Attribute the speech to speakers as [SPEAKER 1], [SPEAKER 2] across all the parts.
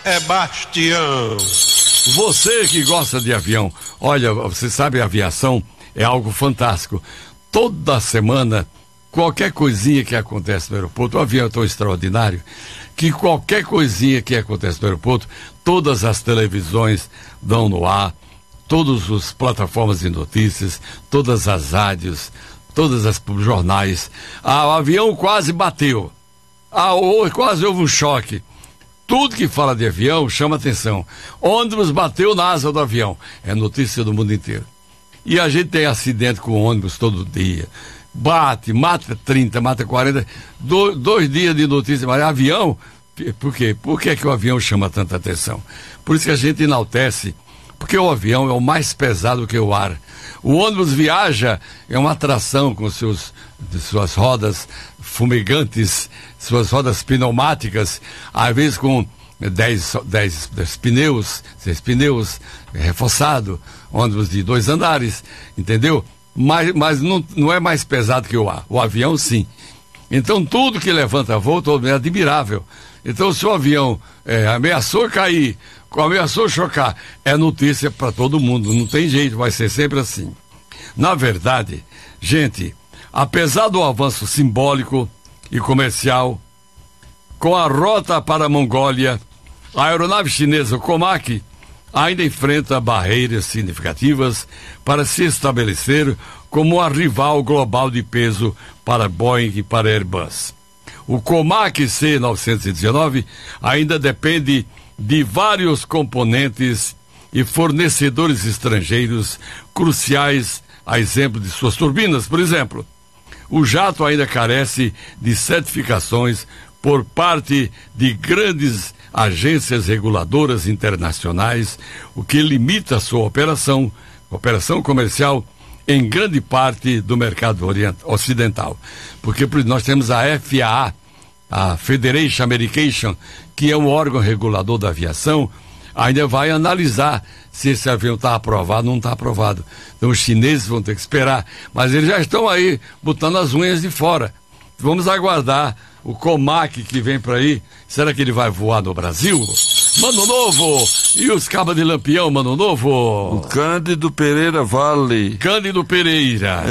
[SPEAKER 1] É Bastião.
[SPEAKER 2] Você que gosta de avião, olha, você sabe, a aviação é algo fantástico. Toda semana, qualquer coisinha que acontece no aeroporto, o avião é tão extraordinário que qualquer coisinha que acontece no aeroporto, todas as televisões dão no ar, todas as plataformas de notícias, todas as rádios, todas as jornais. O avião quase bateu. Quase houve um choque. Tudo que fala de avião chama atenção. Ônibus bateu na asa do avião. É notícia do mundo inteiro. E a gente tem acidente com ônibus todo dia. Bate, mata 30, mata 40. 2 dias de notícia. Mas avião, por quê? Por que é que o avião chama tanta atenção? Por isso que a gente enaltece. Porque o avião é o mais pesado que o ar. O ônibus viaja, é uma atração com suas rodas fumegantes, suas rodas pneumáticas, às vezes com 10 pneus, 6 pneus, reforçado, ônibus de 2 andares, entendeu? Mas não é mais pesado que o ar. O avião, sim. Então, tudo que levanta voo é admirável. Então, se o avião ameaçou cair, ameaçou chocar, é notícia para todo mundo. Não tem jeito, vai ser sempre assim. Na verdade, gente, apesar do avanço simbólico e comercial, com a rota para a Mongólia, a aeronave chinesa Comac ainda enfrenta barreiras significativas para se estabelecer como uma rival global de peso para Boeing e para Airbus. O Comac C919 ainda depende de vários componentes e fornecedores estrangeiros cruciais, a exemplo de suas turbinas, por exemplo. O jato ainda carece de certificações por parte de grandes agências reguladoras internacionais, o que limita sua operação comercial em grande parte do mercado ocidental. Porque nós temos a FAA, a Federation American, que é um órgão regulador da aviação, ainda vai analisar se esse avião está aprovado ou não está aprovado. Então os chineses vão ter que esperar, mas eles já estão aí botando as unhas de fora. Vamos aguardar o Comac que vem para aí. Será que ele vai voar no Brasil? Mano Novo! E os cabas de Lampião, Mano Novo?
[SPEAKER 3] O Cândido Pereira Vale.
[SPEAKER 2] Cândido Pereira.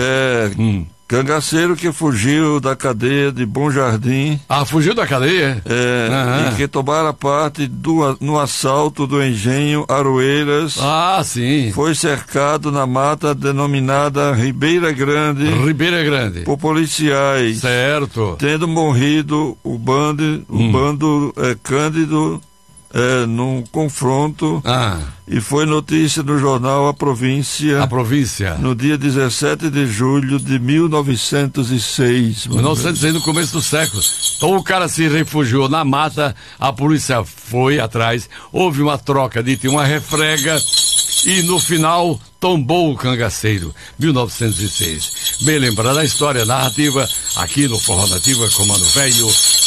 [SPEAKER 3] Cangaceiro que fugiu da cadeia de Bom Jardim.
[SPEAKER 2] Fugiu da cadeia?
[SPEAKER 3] E que tomara parte no assalto do engenho Aroeiras.
[SPEAKER 2] Sim.
[SPEAKER 3] Foi cercado na mata denominada Ribeira Grande.
[SPEAKER 2] Ribeira Grande.
[SPEAKER 3] Por policiais.
[SPEAKER 2] Certo.
[SPEAKER 3] Tendo morrido o bando Cândido num confronto. E foi notícia no jornal A Província.
[SPEAKER 2] A Província.
[SPEAKER 3] No dia 17 de julho de 1906.
[SPEAKER 2] 1906, no começo do século. Então o cara se refugiou na mata, a polícia foi atrás, houve uma troca de uma refrega e no final tombou o cangaceiro. 1906. Bem lembrada a história narrativa aqui no Forró Nativa com Mano Velho.